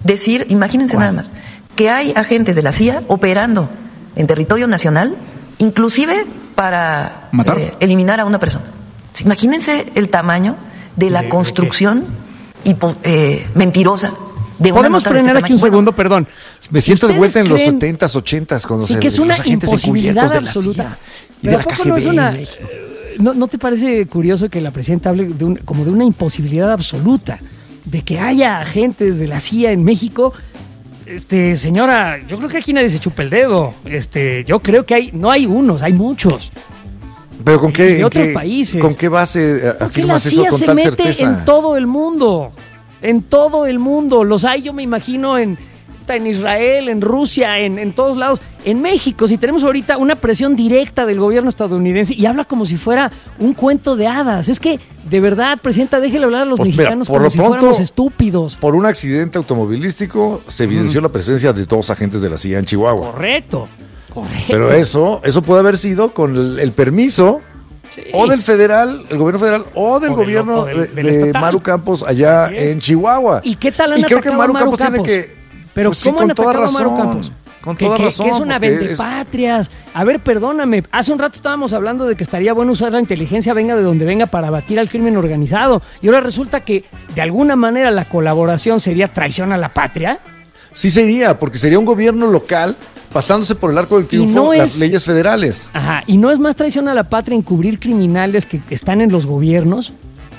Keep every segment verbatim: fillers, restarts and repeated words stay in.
decir, imagínense ¿Cuál? nada más, que hay agentes de la C I A operando en territorio nacional, inclusive para eh, eliminar a una persona. Imagínense el tamaño de la ¿De, construcción de hipo, eh, mentirosa. De Podemos frenar este aquí un bueno, segundo, perdón. Me siento de vuelta en los creen... setentas, ochentas, cuando sí, se que es una los agentes imposibilidad encubiertos absoluta. de la C I A y Pero de la ¿a poco K G B no es una, en México? ¿no, ¿No te parece curioso que la presidenta hable de un, como de una imposibilidad absoluta de que haya agentes de la C I A en México? Este, señora, yo creo que aquí nadie se chupa el dedo. Este, yo creo que hay, no hay unos, hay muchos. Pero con qué, de otros qué, países. ¿con qué base afirmas eso con se tal mete certeza? En todo el mundo, en todo el mundo. Los hay, yo me imagino, en, en Israel, en Rusia, en, en todos lados. En México, si tenemos ahorita una presión directa del gobierno estadounidense y habla como si fuera un cuento de hadas. Es que, de verdad, presidenta, déjele hablar a los Pues, mexicanos mira, por como lo si pronto, fuéramos estúpidos. Por un accidente automovilístico se evidenció mm. la presencia de dos agentes de la C I A en Chihuahua. Correcto, correcto. Pero eso, eso puede haber sido con el, el permiso sí. o del federal, el gobierno federal, o del o gobierno del, o del, de, del de Maru Campos allá en Chihuahua. ¿Y qué tal han y creo que Maru, Maru Campos, Campos tiene que... Pero pues, ¿cómo sí, han con toda atacado razón, a Maru Campos? Con que, toda que, razón. Que es una vendepatrias. Es... A ver, perdóname. Hace un rato estábamos hablando de que estaría bueno usar la inteligencia, venga de donde venga, para abatir al crimen organizado. Y ahora resulta que, de alguna manera, la colaboración sería traición a la patria. Sí sería, porque sería un gobierno local pasándose por el arco del triunfo no las es... leyes federales. Ajá. ¿Y no es más traición a la patria encubrir criminales que están en los gobiernos,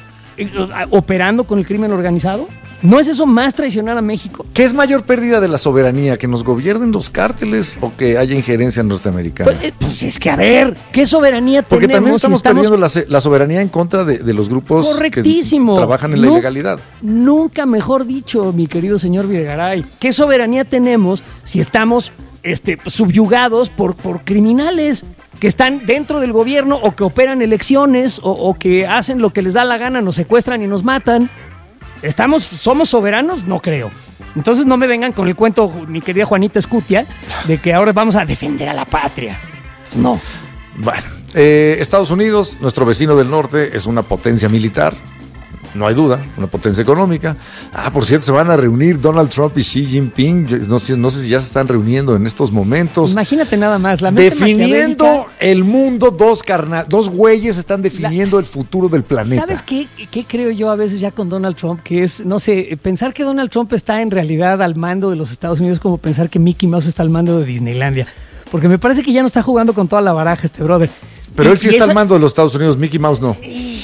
operando con el crimen organizado? ¿No es eso más traicionar a México? ¿Qué es mayor pérdida de la soberanía? ¿Que nos gobiernen los cárteles o que haya injerencia norteamericana? Pues, pues es que, a ver, ¿qué soberanía Porque tenemos? Porque también estamos, si estamos perdiendo la, la soberanía en contra de, de los grupos Correctísimo. que trabajan en la no, ilegalidad. Nunca mejor dicho, mi querido señor Videgaray. ¿Qué soberanía tenemos si estamos este, subyugados por, por criminales que están dentro del gobierno o que operan elecciones o, o que hacen lo que les da la gana, nos secuestran y nos matan? ¿Estamos, ¿Somos soberanos? No creo. Entonces no me vengan con el cuento, mi querida Juanita Escutia, de que ahora vamos a defender a la patria. No. Bueno, eh, Estados Unidos, nuestro vecino del norte, es una potencia militar. No hay duda, una potencia económica. Ah, por cierto, se van a reunir Donald Trump y Xi Jinping. No sé, no sé si ya se están reuniendo en estos momentos. Imagínate nada más. La mente definiendo el mundo, dos carnal, dos güeyes están definiendo la, el futuro del planeta. ¿Sabes qué, qué creo yo a veces ya con Donald Trump? Que es, no sé, pensar que Donald Trump está en realidad al mando de los Estados Unidos como pensar que Mickey Mouse está al mando de Disneylandia. Porque me parece que ya no está jugando con toda la baraja este brother. Pero y, él sí está eso, al mando de los Estados Unidos, Mickey Mouse no.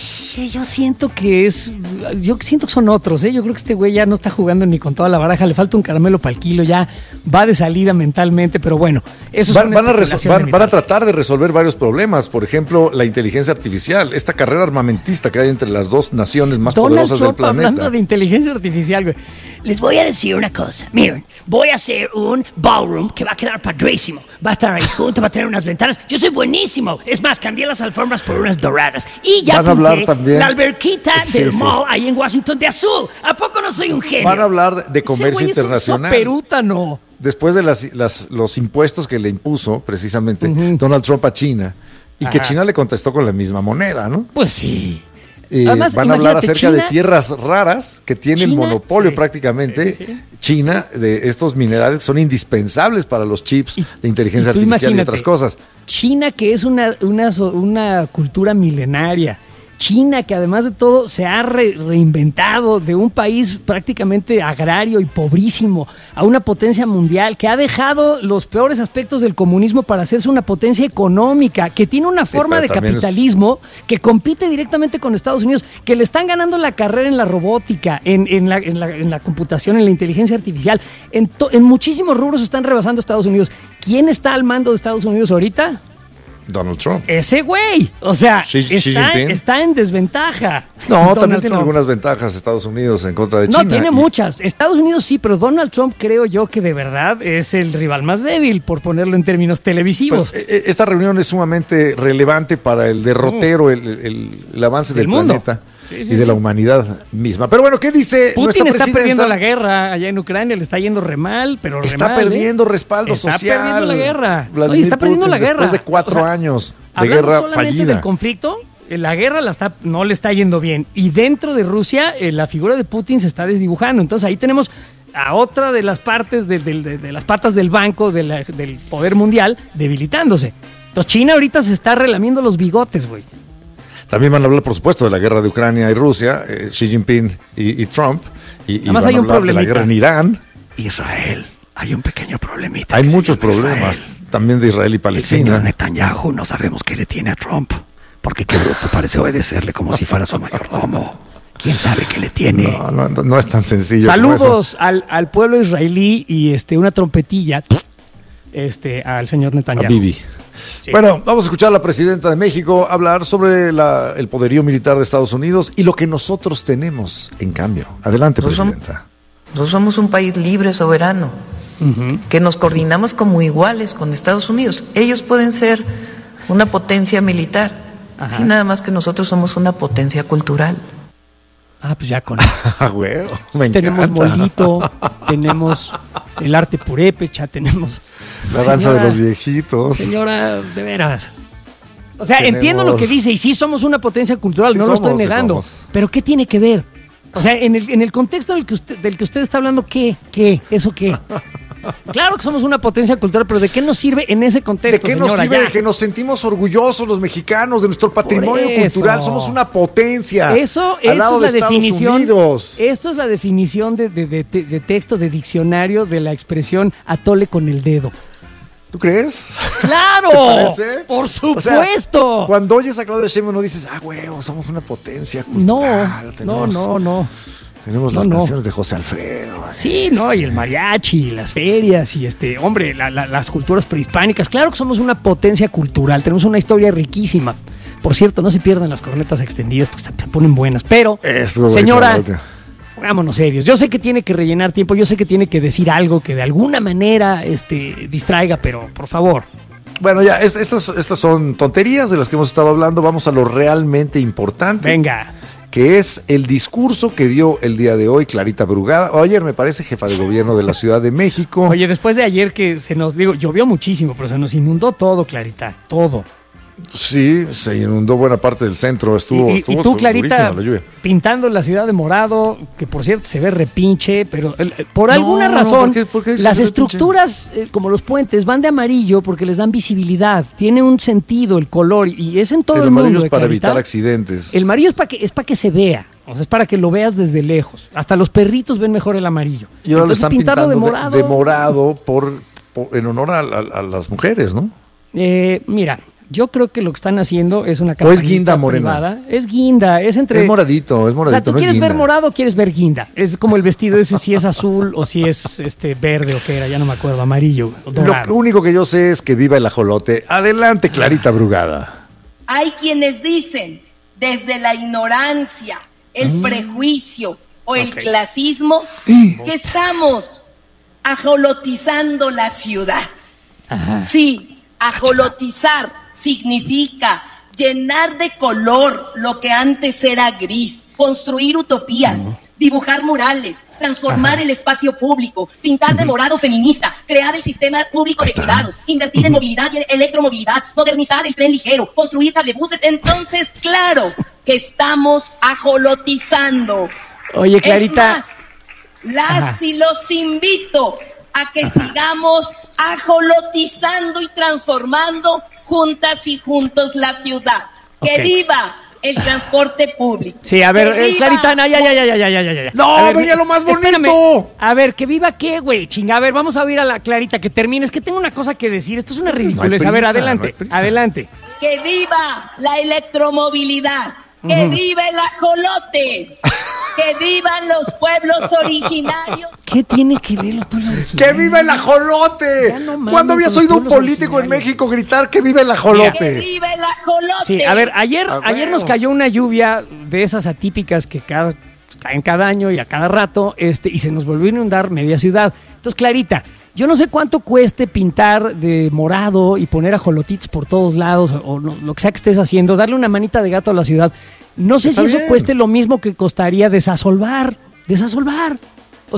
Yo siento que es, yo siento que son otros, ¿eh? Yo creo que este güey ya no está jugando ni con toda la baraja, le falta un caramelo para el kilo, ya va de salida mentalmente, pero bueno, eso van, es van, a resol- van, van a tratar de resolver varios problemas, por ejemplo, la inteligencia artificial, esta carrera armamentista que hay entre las dos naciones más Donald poderosas Trump del planeta. Hablando de inteligencia artificial, güey. Les voy a decir una cosa, miren, voy a hacer un ballroom que va a quedar padrísimo, va a estar ahí junto, va a tener unas ventanas, yo soy buenísimo, es más, cambié las alfombras por unas doradas y ya van a hablar también la alberquita sí, del sí. mall ahí en Washington de azul. ¿A poco no soy un genio? Van a hablar de comercio Ese internacional. Es un soperútano. Después de las, las, los impuestos que le impuso precisamente uh-huh. Donald Trump a China y Ajá. que China le contestó con la misma moneda, ¿no? Pues sí. Eh, Además, van a hablar acerca China, de tierras raras que tiene China, el monopolio sí, prácticamente sí, sí. China de estos minerales que son indispensables para los chips y, de inteligencia y artificial y otras cosas. China, que es una, una, una cultura milenaria. China, que además de todo se ha re- reinventado de un país prácticamente agrario y pobrísimo a una potencia mundial, que ha dejado los peores aspectos del comunismo para hacerse una potencia económica, que tiene una forma sí, de capitalismo es... que compite directamente con Estados Unidos, que le están ganando la carrera en la robótica, en, en, la, en, la, en la computación, en la inteligencia artificial, en, to- en muchísimos rubros están rebasando a Estados Unidos. ¿Quién está al mando de Estados Unidos ahorita? Donald Trump. Ese güey. O sea, Xi, está, Xi está en desventaja. No, Donald también tiene Trump. algunas ventajas Estados Unidos en contra de no, China. No, tiene y... muchas. Estados Unidos sí, pero Donald Trump creo yo que de verdad es el rival más débil, por ponerlo en términos televisivos. Pues, esta reunión es sumamente relevante para el derrotero, el, el, el avance del, del planeta. Sí, sí, y de sí. la humanidad misma. Pero bueno, ¿qué dice Putin nuestra está presidenta? perdiendo la guerra allá en Ucrania, le está yendo re mal, pero re Está mal, perdiendo ¿eh? respaldo está social. Está perdiendo la guerra. Vladimir Oye, está perdiendo Putin, la guerra. Después de cuatro o sea, años de guerra solamente fallida. Del conflicto, la guerra la está, no le está yendo bien. Y dentro de Rusia, eh, la figura de Putin se está desdibujando. Entonces ahí tenemos a otra de las partes de, de, de, de las patas del banco de la, del poder mundial debilitándose. Entonces China ahorita se está relamiendo los bigotes, güey. También van a hablar, por supuesto, de la guerra de Ucrania y Rusia, eh, Xi Jinping y, y Trump. Y, y van hay a un hablar de la guerra en Irán. Israel, hay un pequeño problemita. Hay muchos problemas, Israel. También de Israel y Palestina. El señor Netanyahu, no sabemos qué le tiene a Trump, porque qué bruto parece obedecerle como si fuera su mayordomo. ¿Quién sabe qué le tiene? No, no, no es tan sencillo. Saludos al, al pueblo israelí y este una trompetilla este, al señor Netanyahu. A Bibi. Sí. Bueno, vamos a escuchar a la presidenta de México hablar sobre la, el poderío militar de Estados Unidos y lo que nosotros tenemos en cambio. Adelante, nosotros presidenta. Somos, nosotros somos un país libre, soberano, uh-huh. que nos coordinamos como iguales con Estados Unidos. Ellos pueden ser una potencia militar, sí, nada más que nosotros somos una potencia cultural. Ah, pues ya con eso. Ah, güey, me tenemos molito, tenemos el arte purépecha, tenemos... La danza señora, de los viejitos. Señora, de veras. O sea, tenemos... entiendo lo que dice, y sí somos una potencia cultural, sí no somos, lo estoy negando. Sí pero ¿qué tiene que ver? O sea, en el, en el contexto del que, usted, del que usted está hablando, ¿qué? ¿Qué? ¿Eso qué? Claro que somos una potencia cultural, pero ¿de qué nos sirve en ese contexto, ¿De qué señora? nos sirve? Ya. De que nos sentimos orgullosos los mexicanos de nuestro patrimonio cultural. Somos una potencia. Eso, eso es la definición. Unidos. Esto es la definición de, de, de, de texto, de diccionario, de la expresión atole con el dedo. ¿Tú crees? ¡Claro! ¿Te parece? ¡Por supuesto! O sea, cuando oyes a Claudia Sheinbaum no dices, ah, huevo, somos una potencia cultural. No, tenemos, no, no, no. Tenemos no, las no. canciones de José Alfredo. Sí, no, y el mariachi, y las ferias, y este, hombre, la, la, las culturas prehispánicas. Claro que somos una potencia cultural, tenemos una historia riquísima. Por cierto, no se pierdan las cornetas extendidas porque se, se ponen buenas. Pero, Esto señora, pongámonos serios. Yo sé que tiene que rellenar tiempo, yo sé que tiene que decir algo que de alguna manera este, distraiga, pero por favor. Bueno, ya, estas, estas son tonterías de las que hemos estado hablando. Vamos a lo realmente importante. Venga. Que es el discurso que dio el día de hoy Clarita Brugada, o ayer me parece, jefa de gobierno de la Ciudad de México. Oye, después de ayer que se nos, digo, llovió muchísimo, pero se nos inundó todo, Clarita, todo. Sí, se inundó buena parte del centro, estuvo, y, y, estuvo y tú, Clarita, la lluvia. Pintando la ciudad de morado, que por cierto se ve repinche, pero el, por no, alguna razón, no, ¿por qué, por qué las estructuras, eh, como los puentes, van de amarillo porque les dan visibilidad, tiene un sentido el color, y es en todo el, el mundo. El amarillo es para Clarita. evitar accidentes. El amarillo es para que, es para que se vea. O sea, es para que lo veas desde lejos. Hasta los perritos ven mejor el amarillo. Y ahora entonces lo están pintarlo pintando de morado. De, de morado por, por, en honor a, a, a las mujeres, ¿no? Eh, mira, yo creo que lo que están haciendo es una campaña. ¿O es guinda morena? Privada. Es guinda, es entre... Es moradito, es moradito. O sea, ¿tú no quieres es ver morado o quieres ver guinda? Es como el vestido ese, si es azul o si es este verde o qué era, ya no me acuerdo, amarillo o dorado. Lo único que yo sé es que viva el ajolote. Adelante, Clarita Brugada. Hay quienes dicen, desde la ignorancia, el mm. prejuicio o el okay. clasismo, mm. que estamos ajolotizando la ciudad. Ajá. Sí, ajolotizar significa llenar de color lo que antes era gris, construir utopías, mm. dibujar murales, transformar Ajá. el espacio público, pintar de morado feminista, crear el sistema público de cuidados, invertir uh-huh. en movilidad y electromovilidad, modernizar el tren ligero, construir cablebuses. Entonces, claro que estamos ajolotizando. Oye, Clarita. Es más, las Ajá. y los invito a que Ajá. sigamos ajolotizando y transformando juntas y juntos la ciudad. Okay. ¡Que viva el transporte público! Sí, a ver, eh, Clarita, ya, ya, ya, ya, ya, ya, ya. No, ver, venía lo más bonito. Espérame. A ver, ¿que viva qué, güey? Chinga, a ver, vamos a oír a la Clarita que termine. Es que tengo una cosa que decir. Esto es una ridiculez. No a ver, adelante, no adelante. ¡Que viva la electromovilidad! ¡Que uh-huh. viva el ajolote! ¡Que vivan los pueblos originarios! ¿Qué tiene que ver los pueblos originarios? ¡Que viva el ajolote! No ¿Cuándo habías oído un político en México gritar que viva el ajolote? ¡Que viva el ajolote! Sí, a ver, ayer, a ayer nos cayó una lluvia de esas atípicas que cada, caen cada año y a cada rato, este, y se nos volvió a inundar media ciudad. Entonces, Clarita, yo no sé cuánto cueste pintar de morado y poner ajolotitos por todos lados, o, o lo, lo que sea que estés haciendo, darle una manita de gato a la ciudad. No sé Está si eso bien. cueste lo mismo que costaría desasolvar, desasolvar. O sea,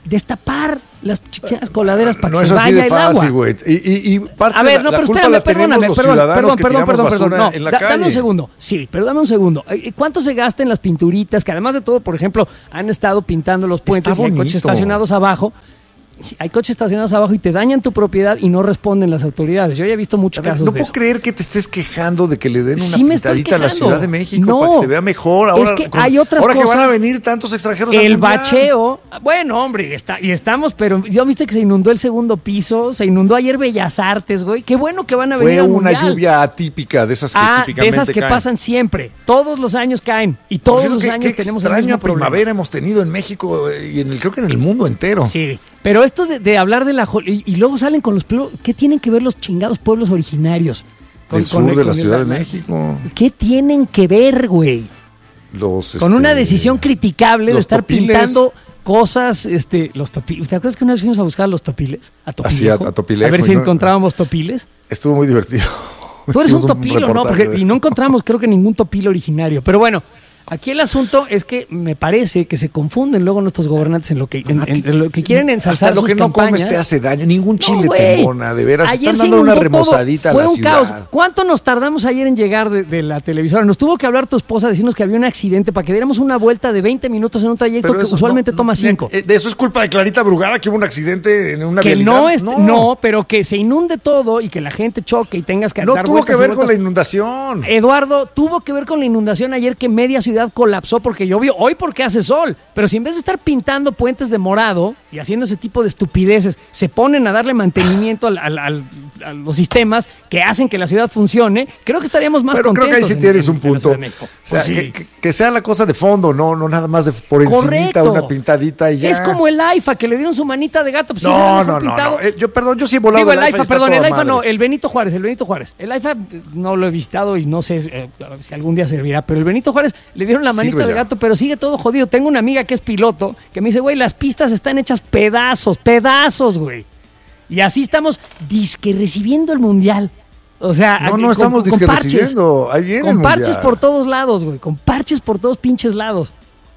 destapar las chiquitas coladeras para no que es se así vaya de el fácil, agua. güey. Y, y, y parte A ver, de no, la, pero la culpa espérame, la tenemos perdóname, los perdón, ciudadanos perdón, que perdón, tiramos perdón, perdón, basura no, en la da- calle. dame un segundo, sí, pero dame un segundo. Eh, ¿Cuánto se gasta en las pinturitas? Que además de todo, por ejemplo, han estado pintando los puentes Está y hay bonito. coches estacionados abajo. Sí, hay coches estacionados abajo y te dañan tu propiedad y no responden las autoridades. Yo ya he visto muchos A ver, casos no de puedo eso. creer que te estés quejando de que le den una Sí me estoy pintadita a la quejando. Ciudad de México No, para que se vea mejor. Ahora, es que hay otras ahora que van a cosas. venir tantos extranjeros al El Mundial. bacheo, bueno, hombre, está, y estamos, pero ¿ya viste que se inundó el segundo piso? Se inundó ayer Bellas Artes, güey. Qué bueno que van a venir Fue al una Mundial. lluvia atípica de esas que Ah, de típicamente esas que caen. pasan siempre. Todos los años caen. Y Por todos cierto, los qué- años qué tenemos el extraña mismo problema. primavera hemos tenido en México eh, y en el, creo que en el mundo entero. Sí, pero esto de, de hablar de la... jo- Y, y luego salen con los... pueblos- ¿Qué tienen que ver los chingados pueblos originarios? Con- Del con sur el- de la con el- Ciudad de México. ¿Qué tienen que ver, güey? Los, Con este, una decisión criticable de los estar topiles. pintando cosas, este, los topiles. ¿Te acuerdas que una vez fuimos a buscar los topiles? A Así, a- Topilejo. a Topilejo, ver si y no- encontrábamos topiles. Estuvo muy divertido. Tú eres un Hicimos topilo, ¿no? reportaje Porque, de y eso. no encontramos, creo que ningún topilo originario. Pero bueno, aquí el asunto es que me parece que se confunden luego nuestros gobernantes en lo que, en, en- en lo que quieren ensalzar Hasta lo sus que no campañas. comes te hace daño. Ningún chile No, te güey. embona, de veras. Ayer Están se dando una inundó todo. remozadita a Fue la un ciudad. caos. ¿Cuánto nos tardamos ayer en llegar de, de la televisora? Nos tuvo que hablar tu esposa, decirnos que había un accidente para que diéramos una vuelta de veinte minutos en un trayecto Pero que eso usualmente no- toma no- cinco. eh, De eso es culpa de Clarita Brugada, que hubo un accidente en una Que vialidad. no, es, no. pero que se inunde todo y que la gente choque y tengas que No dar tuvo vueltas que y ver con la vueltas. inundación. Eduardo, tuvo que ver con la inundación ayer que media ciudad colapsó porque llovió. Hoy porque hace sol. Pero si en vez de estar pintando puentes de morado y haciendo ese tipo de estupideces, se ponen a darle mantenimiento al- al- al- a los sistemas que hacen que la ciudad funcione, creo que estaríamos más Pero contentos. creo que ahí sí en- tienes en- un en la punto. Ciudad de México. O sea, Pues sí. que, que- que sea la cosa de fondo, no, no nada más de por encimita, Correcto. una pintadita y ya. Es como el AIFA que le dieron su manita de gato. Pues sí será No, mejor no, no, pintado. no. Eh, yo, perdón, yo sí he volado Digo, el del AIFA, y está perdón, toda el AIFA madre. no, el Benito Juárez, el Benito Juárez. El AIFA eh, no lo he visitado y no sé eh, si algún día servirá, pero el Benito Juárez le dieron la manita Sirve de ya. gato, pero sigue todo jodido. Tengo una amiga que es piloto que me dice, güey, las pistas están hechas pedazos, pedazos, güey. Y así estamos disque recibiendo el mundial. O sea, No, aquí no con- estamos con disque parches. recibiendo. Ahí viene el Con parches mundial. por todos lados, güey. Con parches por todos pinches lados.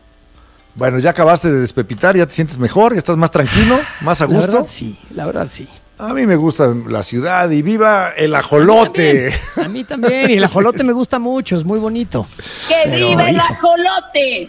Bueno, ya acabaste de despepitar, ya te sientes mejor, ya estás más tranquilo, más a La gusto. verdad, sí. La verdad, sí. A mí me gusta la ciudad y viva el A ajolote. mí también, a mí también. Y el ajolote me gusta mucho, es muy bonito. ¡Que Pero, viva el hijo. ajolote!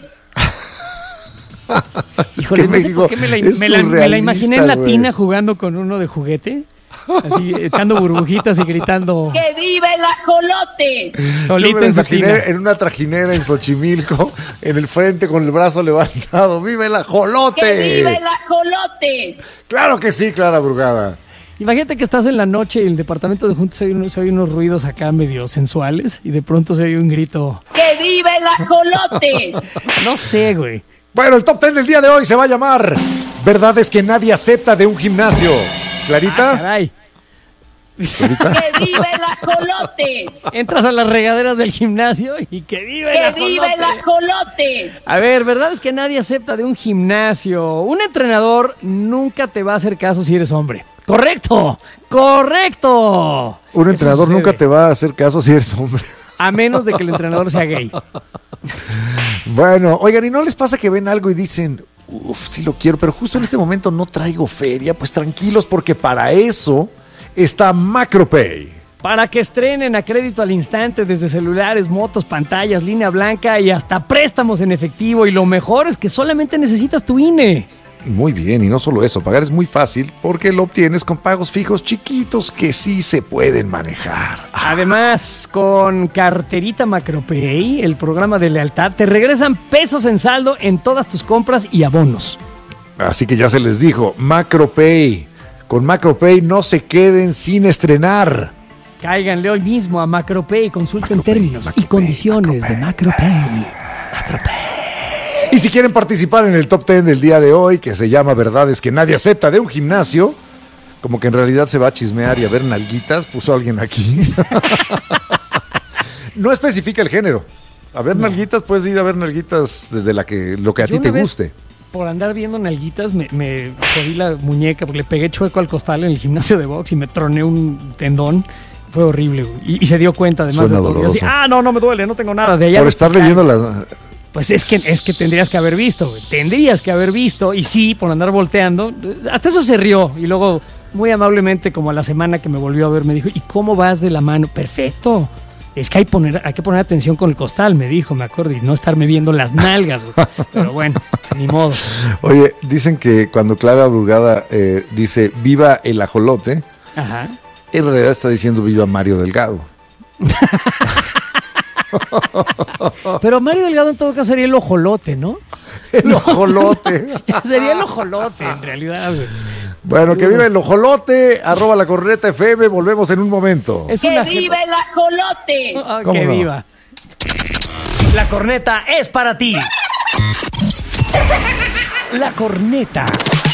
Híjole, que no sé México por qué me la, es me la- me la surrealista, imaginé en la güey. tina jugando con uno de juguete, así echando burbujitas y gritando ¡Que viva el ajolote! Yo me solito lo en su imaginé tina. en una trajinera en Xochimilco, en el frente con el brazo levantado. ¡Viva el ajolote! ¡Que viva el ajolote! Claro que sí, Clara Brugada. Imagínate que estás en la noche y en el departamento de juntos se oyen unos, se oyen unos ruidos acá medio sensuales y de pronto se oye un grito. ¡Que viva el ajolote! No sé, güey. Bueno, el top ten del día de hoy se va a llamar Verdades que nadie acepta de un gimnasio. ¿Clarita? Ah, caray. ¿Clarita? ¡Que viva el ajolote! Entras a las regaderas del gimnasio y que viva el ¡Que ajolote. viva el ajolote! A ver, verdad es que nadie acepta de un gimnasio. Un entrenador nunca te va a hacer caso si eres hombre. ¡Correcto! ¡Correcto! Un Eso entrenador sucede. nunca te va a hacer caso si eres hombre. A menos de que el entrenador sea gay. Bueno, oigan, ¿y no les pasa que ven algo y dicen, uff, sí lo quiero, pero justo en este momento no traigo feria? Pues tranquilos, porque para eso está MacroPay. Para que estrenen a crédito al instante desde celulares, motos, pantallas, línea blanca y hasta préstamos en efectivo. Y lo mejor es que solamente necesitas tu I N E. Muy bien, y no solo eso, pagar es muy fácil porque lo obtienes con pagos fijos chiquitos que sí se pueden manejar. Además, con Carterita MacroPay, el programa de lealtad, te regresan pesos en saldo en todas tus compras y abonos. Así que ya se les dijo, MacroPay. Con MacroPay no se queden sin estrenar. Cáiganle hoy mismo a MacroPay y consulten MacroPay, términos y MacroPay, condiciones de MacroPay. Y si quieren participar en el top ten del día de hoy, que se llama Verdades que nadie acepta de un gimnasio, como que en realidad se va a chismear y a ver nalguitas, puso alguien aquí. No especifica el género. A ver nalguitas, puedes ir a ver nalguitas de la que, lo que a Yo ti te una vez, guste. Por andar viendo nalguitas, me, me jodí la muñeca porque le pegué chueco al costal en el gimnasio de box y me troné un tendón. Fue horrible, güey. Y, y se dio cuenta además Suena de todo. Y yo así, doloroso. ah, no, no me duele, no tengo nada. De allá Por al estarle hospital. viendo las... Pues es que, es que tendrías que haber visto, güey. Tendrías que haber visto. Y sí, por andar volteando. Hasta eso se rió. Y luego, muy amablemente, como a la semana que me volvió a ver, me dijo, ¿y cómo vas de la mano? Perfecto. Es que hay, poner, hay que poner atención con el costal, me dijo, me acuerdo. Y no estarme viendo las nalgas, güey. Pero bueno, ni modo. Oye, dicen que cuando Clara Brugada eh, dice, viva el ajolote, Ajá. en realidad está diciendo, viva Mario Delgado. Pero Mario Delgado en todo caso sería el ojolote, ¿no? El ojolote. Sería el ojolote, en realidad, güey. Bueno, que viva el ojolote, arroba la corneta F M, volvemos en un momento. Es ¡Que una... viva el ajolote! Oh, ¿Cómo que no? viva. La corneta es para ti. La corneta.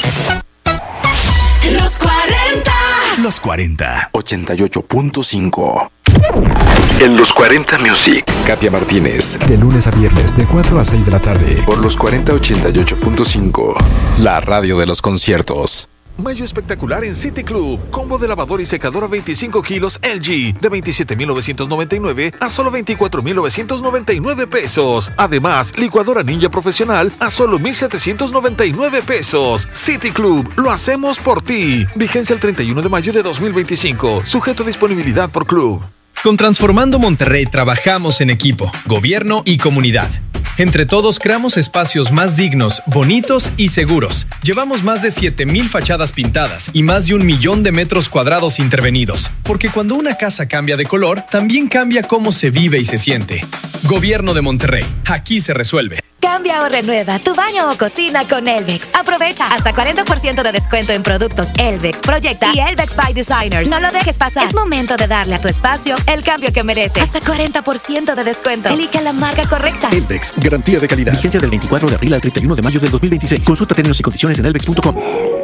Los cuarenta. Los cuarenta. ochenta y ocho punto cinco. En Los cuarenta Music, Katia Martínez. De lunes a viernes, de cuatro a seis de la tarde. Por Los cuarenta ochenta y ocho punto cinco. La radio de los conciertos. Mayo espectacular en City Club. Combo de lavadora y secadora veinticinco kilos L G de veintisiete mil novecientos noventa y nueve a solo veinticuatro mil novecientos noventa y nueve pesos. Además, licuadora Ninja profesional a solo mil setecientos noventa y nueve pesos. City Club, lo hacemos por ti. Vigencia el treinta y uno de mayo de dos mil veinticinco. Sujeto a disponibilidad por club. Con Transformando Monterrey trabajamos en equipo, gobierno y comunidad. Entre todos creamos espacios más dignos, bonitos y seguros. Llevamos más de siete mil fachadas pintadas y más de un millón de metros cuadrados intervenidos. Porque cuando una casa cambia de color, también cambia cómo se vive y se siente. Gobierno de Monterrey, aquí se resuelve. Cambia o renueva tu baño o cocina con Elvex. Aprovecha hasta cuarenta por ciento de descuento en productos Elvex, Proyecta y Elvex by Designers. No lo dejes pasar. Es momento de darle a tu espacio el cambio que merece. Hasta cuarenta por ciento de descuento. Elige la marca correcta. Elvex, garantía de calidad. Vigencia del veinticuatro de abril al treinta y uno de mayo del dos mil veintiséis. Consulta términos y condiciones en elvex punto com.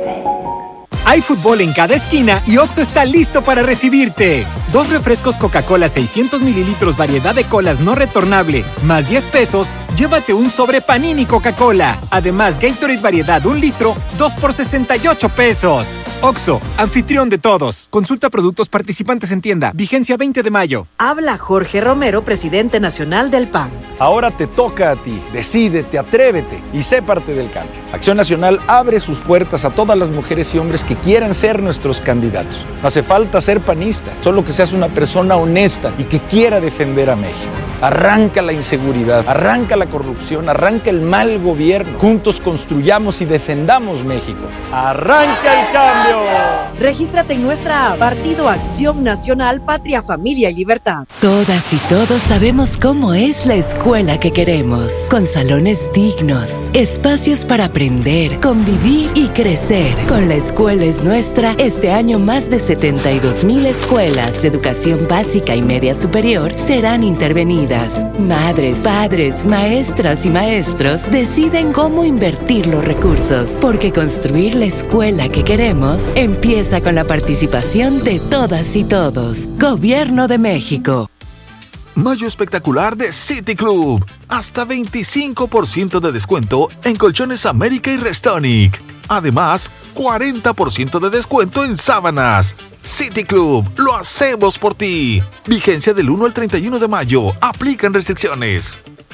Hay fútbol en cada esquina y Oxxo está listo para recibirte. Dos refrescos Coca-Cola seiscientos mililitros variedad de colas no retornable, más diez pesos, llévate un sobre Panini Coca-Cola. Además, Gatorade variedad un litro, dos por sesenta y ocho pesos. Oxxo, anfitrión de todos. Consulta productos participantes en tienda. Vigencia veinte de mayo. Habla Jorge Romero, presidente nacional del P A N. Ahora te toca a ti. Decídete, atrévete y sé parte del cambio. Acción Nacional abre sus puertas a todas las mujeres y hombres que quieran ser nuestros candidatos. No hace falta ser panista, solo que seas una persona honesta y que quiera defender a México. Arranca la inseguridad, arranca la corrupción, arranca el mal gobierno. Juntos construyamos y defendamos México. ¡Arranca el cambio! Regístrate en nuestra app Partido Acción Nacional, Patria, Familia y Libertad. Todas y todos sabemos cómo es la escuela que queremos. Con salones dignos, espacios para aprender, convivir y crecer. Con La Escuela es Nuestra, este año más de setenta y dos mil escuelas de educación básica y media superior serán intervenidas. Madres, padres, maestras y maestros deciden cómo invertir los recursos, porque construir la escuela que queremos empieza con la participación de todas y todos. Gobierno de México. Mayo espectacular de City Club. Hasta veinticinco por ciento de descuento en colchones América y Restonic. Además, cuarenta por ciento de descuento en sábanas. City Club, lo hacemos por ti. Vigencia del uno al treinta y uno de mayo. Aplican restricciones.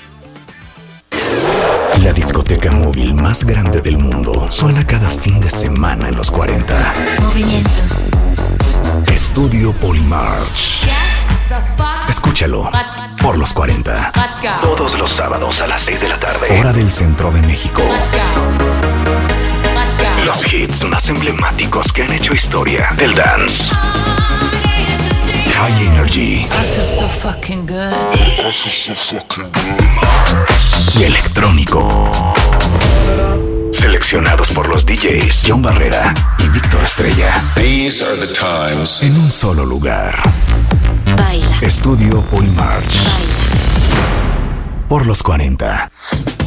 La discoteca móvil más grande del mundo suena cada fin de semana en los cuarenta. Movimiento. Estudio Polymarch. Escúchalo por los cuarenta. Todos los sábados a las seis de la tarde. Hora del centro de México. Los hits más emblemáticos que han hecho historia del dance. High Energy. So fucking good. Y electrónico. Seleccionados por los D Js John Barrera y Víctor Estrella. These are the times. En un solo lugar. Baila. Estudio Polymarch. Baila. Por los cuarenta.